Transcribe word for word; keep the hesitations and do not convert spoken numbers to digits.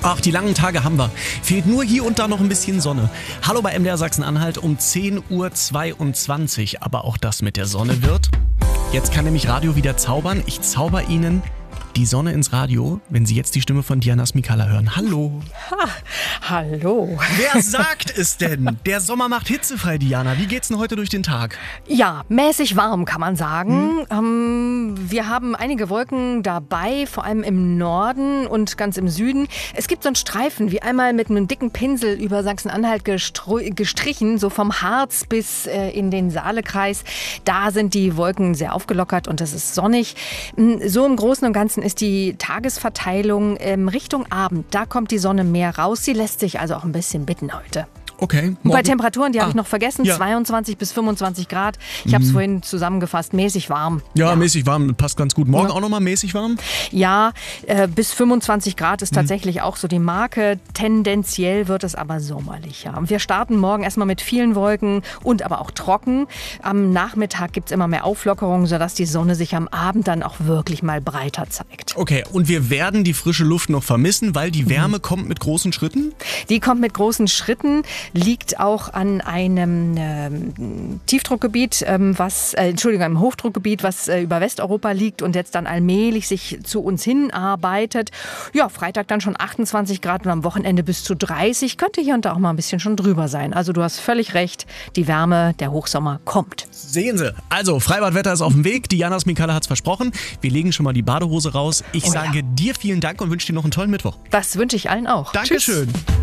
Ach, die langen Tage haben wir. Fehlt nur hier und da noch ein bisschen Sonne. Hallo bei M D R Sachsen-Anhalt um zehn Uhr zweiundzwanzig. Aber auch das mit der Sonne wird. Jetzt kann nämlich Radio wieder zaubern. Ich zauber Ihnen die Sonne ins Radio, wenn Sie jetzt die Stimme von Diana Smikala hören. Hallo. Ha, hallo. Wer sagt es denn? Der Sommer macht hitzefrei, Diana. Wie geht's denn heute durch den Tag? Ja, mäßig warm kann man sagen. Hm. Ähm, wir haben einige Wolken dabei, vor allem im Norden und ganz im Süden. Es gibt so einen Streifen, wie einmal mit einem dicken Pinsel über Sachsen-Anhalt gestru- gestrichen, so vom Harz bis äh, in den Saalekreis. Da sind die Wolken sehr aufgelockert und es ist sonnig. So im Großen und Ganzen ist die Tagesverteilung ähm, Richtung Abend. Da kommt die Sonne mehr raus. Sie lässt sich also auch ein bisschen bitten heute. Okay. Bei Temperaturen, die habe ah, ich noch vergessen, ja. zweiundzwanzig bis fünfundzwanzig Grad. Ich habe es mhm. vorhin zusammengefasst, mäßig warm. Ja, ja, mäßig warm, passt ganz gut. Morgen ja. auch nochmal mäßig warm? Ja, äh, bis fünfundzwanzig Grad ist mhm. tatsächlich auch so die Marke. Tendenziell wird es aber sommerlicher. Wir starten morgen erstmal mit vielen Wolken und aber auch trocken. Am Nachmittag gibt es immer mehr Auflockerung, sodass die Sonne sich am Abend dann auch wirklich mal breiter zeigt. Okay, und wir werden die frische Luft noch vermissen, weil die Wärme mhm. kommt mit großen Schritten? Die kommt mit großen Schritten. Liegt auch an einem ähm, Tiefdruckgebiet, ähm, was, äh, Entschuldigung, einem Hochdruckgebiet, was äh, über Westeuropa liegt und jetzt dann allmählich sich zu uns hinarbeitet. Ja, Freitag dann schon achtundzwanzig Grad und am Wochenende bis zu dreißig. Könnte hier und da auch mal ein bisschen schon drüber sein. Also du hast völlig recht, die Wärme, der Hochsommer kommt. Sehen Sie. Also, Freibadwetter ist auf dem Weg. Diana Smikala hat es versprochen. Wir legen schon mal die Badehose raus. Ich oh, sage ja. dir vielen Dank und wünsche dir noch einen tollen Mittwoch. Das wünsche ich allen auch. Dankeschön. Tschüss.